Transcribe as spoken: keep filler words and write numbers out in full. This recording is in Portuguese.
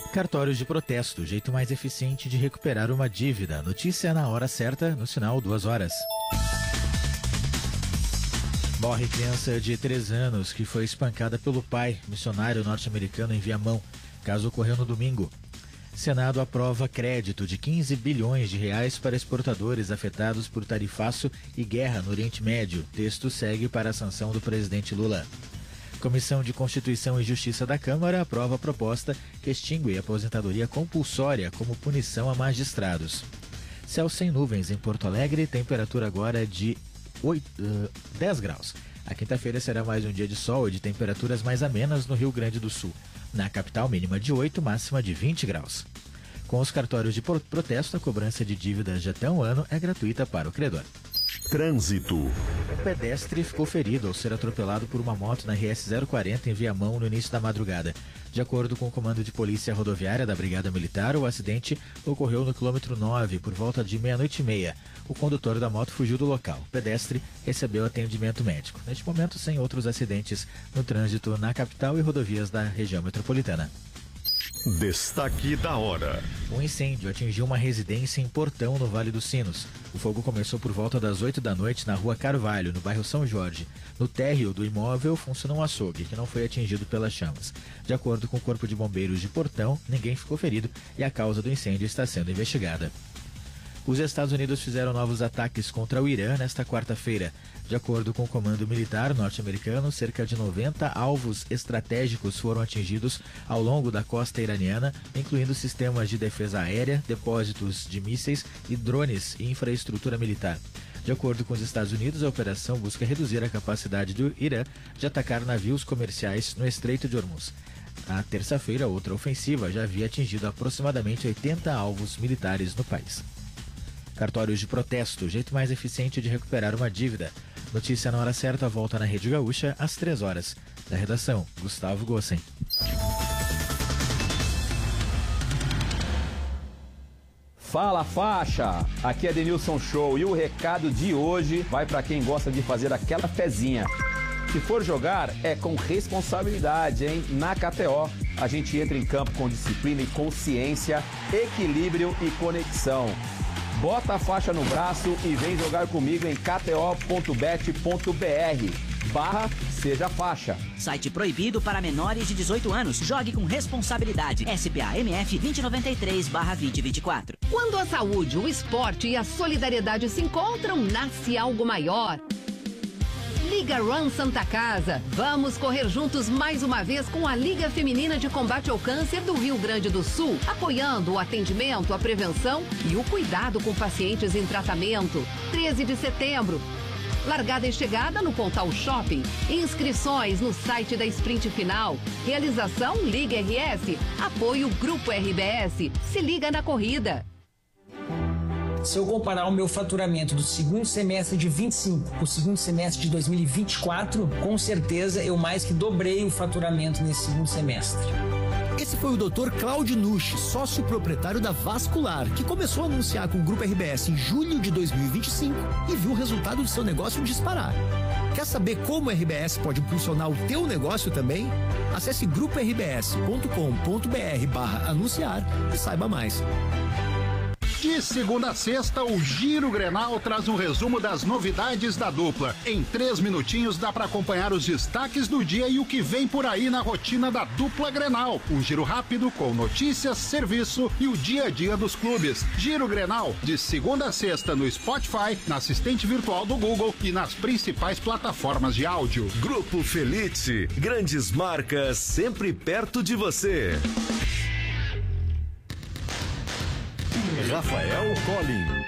Cartórios de protesto, jeito mais eficiente de recuperar uma dívida. Notícia na hora certa, no sinal duas horas. Morre criança de três anos que foi espancada pelo pai, missionário norte-americano em Viamão. Caso ocorreu no domingo. Senado aprova crédito de quinze bilhões de reais para exportadores afetados por tarifaço e guerra no Oriente Médio. Texto segue para a sanção do presidente Lula. Comissão de Constituição e Justiça da Câmara aprova a proposta que extingue a aposentadoria compulsória como punição a magistrados. Céu sem nuvens em Porto Alegre, temperatura agora de oito, uh, dez graus. A quinta-feira será mais um dia de sol e de temperaturas mais amenas no Rio Grande do Sul. Na capital, mínima de oito, máxima de vinte graus. Com os cartórios de protesto, a cobrança de dívidas de até um ano é gratuita para o credor. Trânsito. O pedestre ficou ferido ao ser atropelado por uma moto na R S zero quarenta em Viamão no início da madrugada. De acordo com o Comando de Polícia Rodoviária da Brigada Militar, o acidente ocorreu no quilômetro nove, por volta de meia-noite e meia. O condutor da moto fugiu do local. O pedestre recebeu atendimento médico. Neste momento, sem outros acidentes no trânsito na capital e rodovias da região metropolitana. Destaque da hora. Um incêndio atingiu uma residência em Portão, no Vale dos Sinos. O fogo começou por volta das oito da noite na rua Carvalho, no bairro São Jorge. No térreo do imóvel funciona um açougue, que não foi atingido pelas chamas. De acordo com o Corpo de Bombeiros de Portão, ninguém ficou ferido e a causa do incêndio está sendo investigada. Os Estados Unidos fizeram novos ataques contra o Irã nesta quarta-feira. De acordo com o Comando Militar norte-americano, cerca de noventa alvos estratégicos foram atingidos ao longo da costa iraniana, incluindo sistemas de defesa aérea, depósitos de mísseis e drones e infraestrutura militar. De acordo com os Estados Unidos, a operação busca reduzir a capacidade do Irã de atacar navios comerciais no Estreito de Hormuz. Na terça-feira, outra ofensiva já havia atingido aproximadamente oitenta alvos militares no país. Cartórios de protesto, jeito mais eficiente de recuperar uma dívida. Notícia na hora certa, volta na Rede Gaúcha às três horas. Da redação, Gustavo Gossen. Fala faixa, aqui é Denilson Show e o recado de hoje vai para quem gosta de fazer aquela fezinha. Se for jogar, é com responsabilidade, hein? Na K T O, a gente entra em campo com disciplina e consciência, equilíbrio e conexão. Bota a faixa no braço e vem jogar comigo em k t o ponto bet ponto b r barra seja faixa. Site proibido para menores de dezoito anos. Jogue com responsabilidade. S P A M F vinte noventa e três barra vinte vinte e quatro. Quando a saúde, o esporte e a solidariedade se encontram, nasce algo maior. Liga Run Santa Casa. Vamos correr juntos mais uma vez com a Liga Feminina de Combate ao Câncer do Rio Grande do Sul, apoiando o atendimento, a prevenção e o cuidado com pacientes em tratamento. treze de setembro. Largada e chegada no Pontal Shopping. Inscrições no site da Sprint Final. Realização Liga R S. Apoio Grupo R B S. Se liga na corrida. Se eu comparar o meu faturamento do segundo semestre de vinte e cinco para o segundo semestre de dois mil e vinte e quatro, com certeza eu mais que dobrei o faturamento nesse segundo semestre. Esse foi o doutor Cláudio Nucci, sócio proprietário da Vascular, que começou a anunciar com o Grupo R B S em julho de dois mil e vinte e cinco e viu o resultado do seu negócio disparar. Quer saber como o R B S pode impulsionar o teu negócio também? Acesse grupo r b s ponto com ponto b r barra anunciar e saiba mais. De segunda a sexta, o Giro Grenal traz um resumo das novidades da dupla. Em três minutinhos dá para acompanhar os destaques do dia e o que vem por aí na rotina da dupla Grenal. Um giro rápido com notícias, serviço e o dia a dia dos clubes. Giro Grenal, de segunda a sexta no Spotify, na assistente virtual do Google e nas principais plataformas de áudio. Grupo Felite, grandes marcas sempre perto de você. Rafael Collin.